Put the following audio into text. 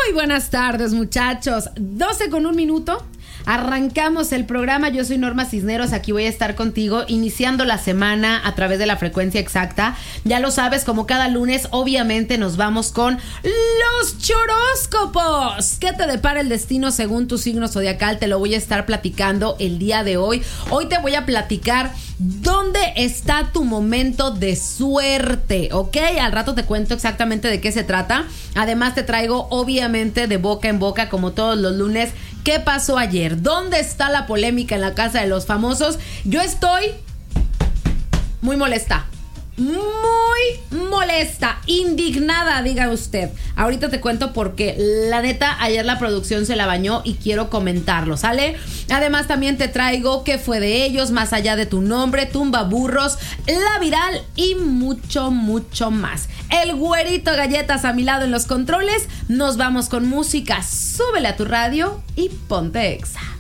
Muy buenas tardes, muchachos. 12:01. Arrancamos el programa. Yo soy Norma Cisneros. Aquí voy a estar contigo iniciando la semana a través de la frecuencia exacta. Ya lo sabes, como cada lunes, obviamente nos vamos con los choróscopos. ¿Qué te depara el destino según tu signo zodiacal? Te lo voy a estar platicando el día de hoy. Hoy te voy a platicar dónde está tu momento de suerte, ¿ok? Al rato te cuento exactamente de qué se trata. Además te traigo, obviamente, de boca en boca, como todos los lunes, ¿qué pasó ayer? ¿Dónde está la polémica en la casa de los famosos? Yo estoy muy molesta. Muy molesta, indignada, diga usted. Ahorita te cuento porque la neta, ayer la producción se la bañó y quiero comentarlo, ¿sale? Además también te traigo qué fue de ellos, más allá de tu nombre, tumbaburros, la viral y mucho, mucho más. El güerito galletas a mi lado en los controles. Nos vamos con música. Súbele a tu radio y ponte Exa.